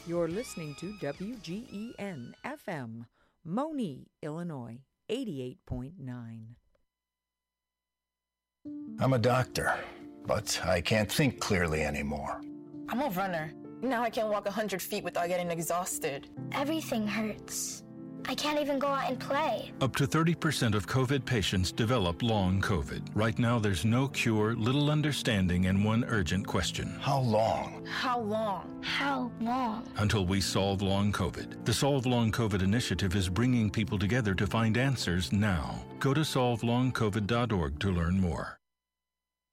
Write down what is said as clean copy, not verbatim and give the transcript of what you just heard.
You're listening to WGEN FM, Moni, Illinois, 88.9. I'm a doctor, but I can't think clearly anymore. I'm a runner. Now I can't walk 100 feet without getting exhausted. Everything hurts. I can't even go out and play. Up to 30% of COVID patients develop long COVID. Right now, there's no cure, little understanding, and one urgent question. How long? How long? How long? Until we solve long COVID. The Solve Long COVID initiative is bringing people together to find answers now. Go to solvelongcovid.org to learn more.